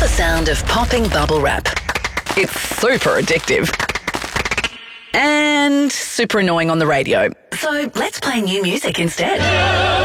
the sound of popping bubble wrap. It's super addictive. And super annoying on the radio. So let's play new music instead.